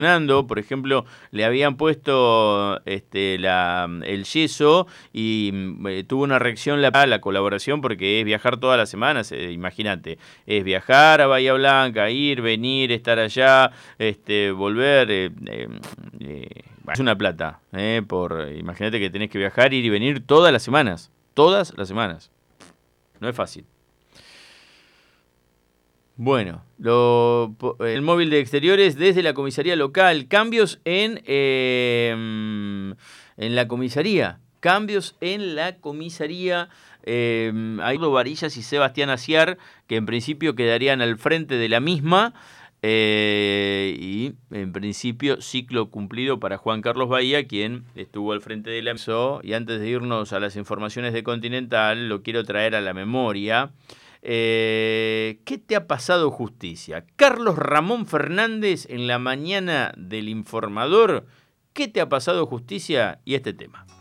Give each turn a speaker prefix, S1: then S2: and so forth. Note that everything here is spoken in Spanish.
S1: Por ejemplo, le habían puesto el yeso y tuvo una reacción la colaboración porque es viajar todas las semanas, imagínate, es viajar a Bahía Blanca, ir, venir, estar allá, volver, es una plata, imagínate que tenés que viajar, ir y venir todas las semanas, no es fácil. Bueno, el móvil de exteriores desde la comisaría local. Cambios en la comisaría. Cambios en la comisaría. Hay Varillas y Sebastián Aciar, que en principio quedarían al frente de la misma. Y en principio ciclo cumplido para Juan Carlos Bahía, quien estuvo al frente de la misma. Y antes de irnos a las informaciones de Continental, lo quiero traer a la memoria. ¿Qué te ha pasado, Justicia? Carlos Ramón Fernández en la mañana del Informador. ¿Qué te ha pasado, Justicia? Y este tema.